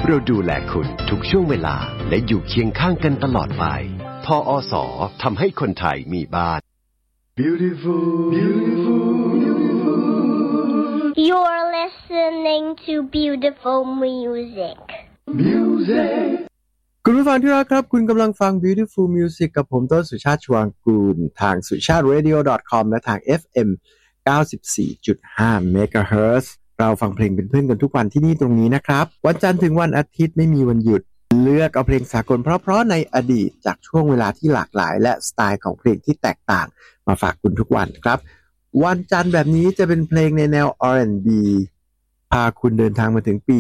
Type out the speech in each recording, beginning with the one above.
เราดูแลคุณทุกช่วงเวลาและอยู่เคียงข้างกันตลอดไปทอส.ทำให้คนไทยมีบ้าน Beautiful, beautiful, beautiful. You're listening to beautiful music. Music. คุณผู้ฟังที่รักครับคุณกำลังฟัง Beautiful Music กับผมต้นสุชาติชวางกูลทางสุชาติ radio.com และทาง FM 94.5 MHz เราฟังเพลงเป็นเพื่อนกันทุกวันที่นี่ตรงนี้นะครับวันจันทร์ถึงวันอาทิตย์ไม่มีวันหยุดเลือกเอาเพลงสากลเพราะๆในอดีตจากช่วงเวลาที่หลากหลายและสไตล์ของเพลงที่แตกต่างมาฝากคุณทุกวันครับวันจันทร์แบบนี้จะเป็นเพลงในแนว R&B พาคุณเดินทางมาถึงปี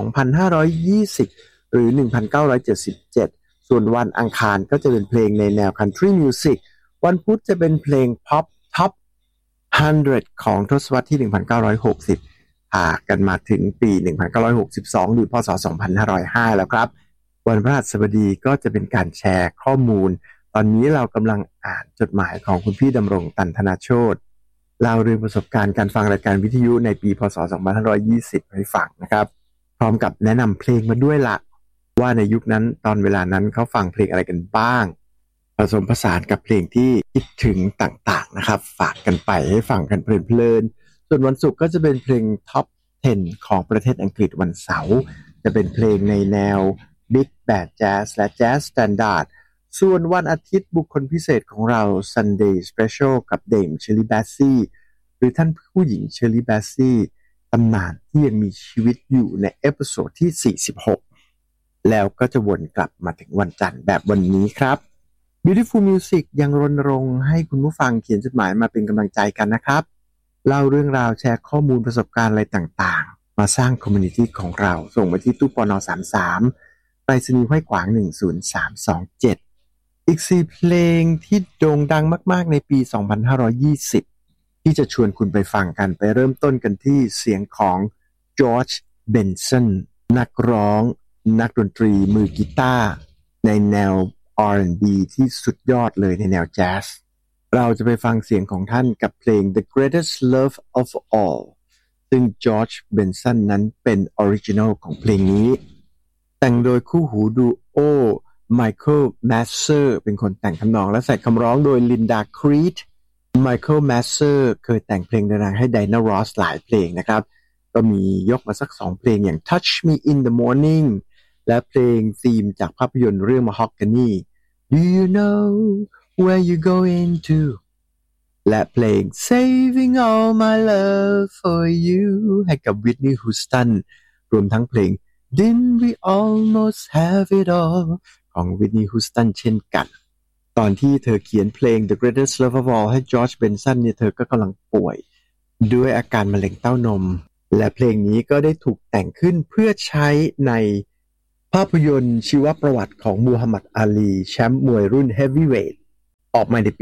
2520 หรือ 1977 ส่วนวันอังคารก็จะเป็นเพลงในแนว Country Music วันพุธจะเป็นเพลง Pop Top 100 ของทศวรรษที่ 1960 พากันมาถึงปี 1962 หรือพศ 2505 แล้วครับวันพฤหัสบดีก็จะเป็นการแชร์ข้อมูลตอนนี้เรากำลังอ่านจดหมายของคุณพี่ดำรงตันธนาโชติเล่าเรื่องประสบการณ์การฟังรายการวิทยุในปีพศ 2520 ให้ฟังนะครับพร้อมกับแนะนำเพลงมาด้วยละว่าในยุคนั้นตอนเวลานั้นเขาฟังเพลงอะไรกันบ้างผสมผสานกับเพลงที่คิดถึงต่างๆนะครับฝากกันไปให้ฟังกันเพลินๆส่วนวันศุกร์ก็จะเป็นเพลงท็อป 10 ของประเทศอังกฤษวันเสาร์จะเป็นเพลงในแนว Big Band Jazz และ Jazz Standard ส่วนวันอาทิตย์บุคคลพิเศษของเรา Sunday Special กับเดมเชอร์รี่แบสซี่หรือท่านผู้หญิงเชอร์รี่แบสซี่ตำนานที่ยังมีชีวิตอยู่ในเอพิโซดที่ 46 แล้วก็จะวนกลับมาถึงวันจันทร์แบบวันนี้ครับ Beautiful Music ยังรณรงค์ให้คุณผู้ฟังเขียนจดหมายมาเป็นกำลังใจกันนะครับเล่าเรื่องราวแชร์ข้อมูลประสบการณ์อะไรต่างๆมาสร้างคอมมูนิตี้ของเราส่งมาที่ตู้ปน33ไปรษณีย์ห้วยขวาง10327อีก4เพลงที่โด่งดังมากๆในปี 2520 ที่จะชวนคุณไปฟังกันไปเริ่มต้นกันที่เสียงของจอร์จเบนสันนักร้องนักดนตรีมือกีตาร์ในแนว R&B ที่สุดยอดเลยในแนวแจ๊สเราจะไปฟังเสียงของท่านกับเพลง The Greatest Love of All ซึ่งจอร์จเบนสันนั้นเป็นออริจินัลของเพลงนี้แต่งโดยคู่หูดูโอไมเคิลแมสเซอร์เป็นคนแต่งทำนองและใส่คำร้องโดยลินดาครีดไมเคิลแมสเซอร์เคยแต่งเพลงดังๆให้ไดนารอสหลายเพลงนะครับก็มียกมาสัก2เพลงอย่าง Touch Me in the Morning และเพลงธีมจากภาพยนตร์เรื่อง Mahogany Do you know where you going to และเพลง Saving All My Love for You ให้กับ Whitney Houston รวมทั้งเพลง Didn't We Almost Have It All ของ Whitney Houston เช่นกันตอนที่เธอเขียนเพลง The Greatest Love of All ให้ George Benson เนี่ยเธอก็กำลังป่วยด้วยอาการมะเร็งเต้านมและเพลงนี้ก็ได้ถูกแต่งขึ้นเพื่อใช้ในภาพยนตร์ชีวประวัติของมูฮัมหมัดอาลีแชมป์มวยรุ่น Heavyweight ออกมาในปี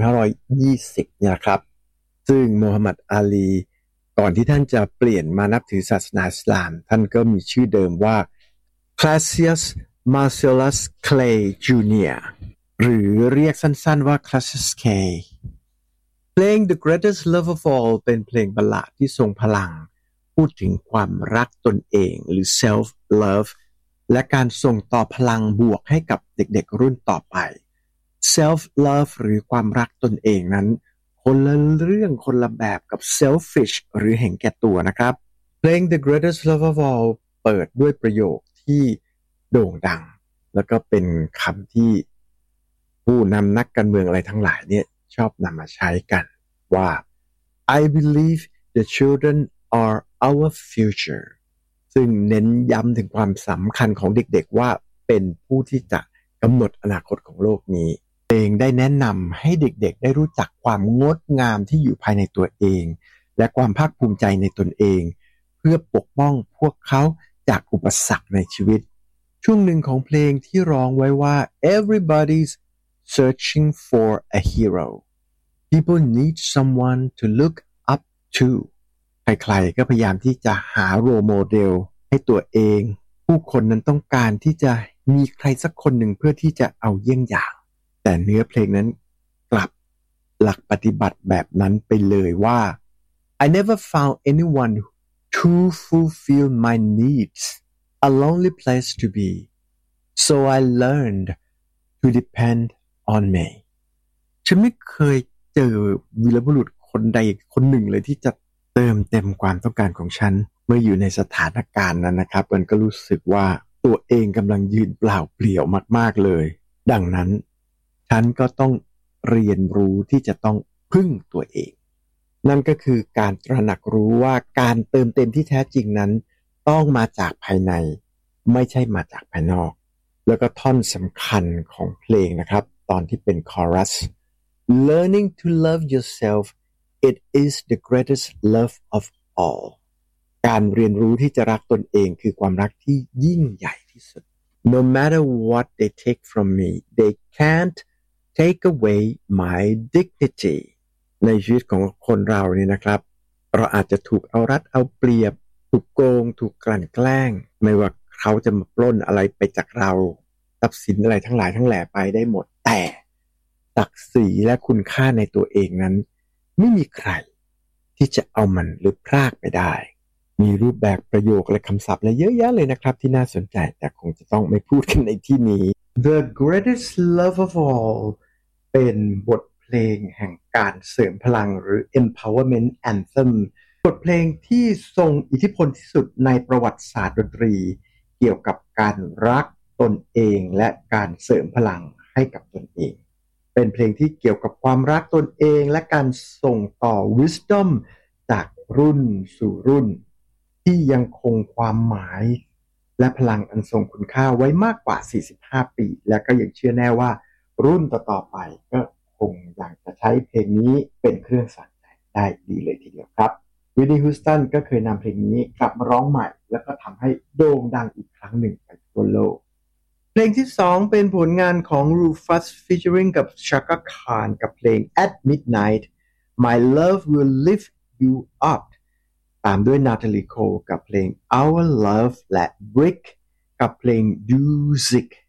2520 เนี่ยครับซึ่งมูฮัมหมัดอาลีก่อนที่ท่านจะเปลี่ยนมานับถือศาสนาอิสลามท่านก็มีชื่อเดิมว่า Cassius Marcellus Clay Jr. หรือเรียกสั้นๆว่า Cassius K เพลง The Greatest Love of All เป็นเพลงบัลลาดที่ทรงพลังพูดถึงความรักตนเองหรือ self love และการส่งต่อพลังบวกให้กับเด็กๆรุ่นต่อไป self love หรือความรักตนเองนั้นคนละเรื่องคนละแบบกับ selfish หรือเห็นแก่ตัวนะครับเพลง The Greatest Love of All เปิดด้วยประโยคที่โด่งดังแล้วก็เป็นคำที่ผู้นำนักการเมืองอะไรทั้งหลายเนี่ยชอบนำมาใช้กันว่า I believe the children are our future ซึ่งเน้นย้ำถึงความสำคัญของเด็กๆว่าเป็นผู้ที่จะกำหนดอนาคตของโลกนี้เพลงได้แนะนำให้เด็กๆได้รู้จักความงดงามที่อยู่ภายในตัวเองและความภาคภูมิใจในตนเองเพื่อปกป้องพวกเขาจากอุปสรรคในชีวิตช่วงหนึ่งของเพลงที่ร้องไว้ว่า Everybody's searching for a hero People need someone to look up to ใครๆก็พยายามที่จะหาโรโมเดลให้ตัวเองผู้คนนั้นต้องการที่จะมีใครสักคนหนึ่งเพื่อที่จะเอาเยี่ยงอย่างแต่เนื้อเพลงนั้นกลับหลักปฏิบัติแบบนั้นไปเลยว่า I never found anyone to fulfill my needs a lonely place to be so I learned to depend on me ฉันไม่เคยเจอวีรบุรุษคนใดคนหนึ่งเลยที่จะเติมเต็มความต้องการของฉันเมื่ออยู่ในสถานการณ์นั้นนะครับมันก็รู้สึกว่าตัวเองกำลังยืนเปล่าเปลี่ยวมากๆเลยดังนั้นฉันก็ต้องเรียนรู้ที่จะต้องพึ่งตัวเองนั่นก็คือการตระหนักรู้ว่าการเติมเต็มที่แท้จริงนั้นต้องมาจากภายในไม่ใช่มาจากภายนอกแล้วก็ท่อนสำคัญของเพลงนะครับตอนที่เป็นคอรัส Learning to love yourself it is the greatest love of all การเรียนรู้ที่จะรักตนเองคือความรักที่ยิ่งใหญ่ที่สุด No matter what they take from me they can't take away my dignity ในชีวิตของคนเราเนี่ยนะครับเราอาจจะถูกเอารัดเอาเปรียบถูกโกงถูกกลั่นแกล้งไม่ว่าเขาจะมาปล้นอะไรไปจากเราทรัพย์สินอะไรทั้งหลายทั้งแหล่ไปได้หมดแต่ศักดิ์ศรีและคุณค่าในตัวเองนั้นไม่มีใครที่จะเอามันหรือพรากไปได้มีรูปแบบประโยคและคำศัพท์และเยอะแยะเลยนะครับที่น่าสนใจแต่คงจะต้องไม่พูดกันในที่นี้ The greatest love of all เป็นบทเพลงแห่งการเสริมพลังหรือ empowerment anthem บทเพลงที่ทรงอิทธิพลที่สุดในประวัติศาสตร์ดนตรีเกี่ยวกับการรักตนเองและการเสริมพลังให้กับตนเองเป็นเพลงที่เกี่ยวกับความรักตนเองและการส่งต่อ wisdom จากรุ่นสู่รุ่นที่ยังคงความหมายและพลังอันทรงคุณค่าไว้มากกว่า45ปีและก็ยังเชื่อแน่ว่ารุ่นต่อๆไปก็คงอยากจะใช้เพลงนี้เป็นเครื่องสั่นใจได้ดีเลยทีเดียวครับวินนี่ฮิวสตันก็เคยนำเพลงนี้กลับมาร้องใหม่แล้วก็ทำให้โด่งดังอีกครั้งหนึ่งไปทั่วโลกเพลงที่2เป็นผลงานของ Rufus featuring กับ Chaka Khan กับเพลง At Midnight My Love Will Lift You Up ตามด้วย Natalie Cole กับเพลง Our Love และ Brick กับเพลง Music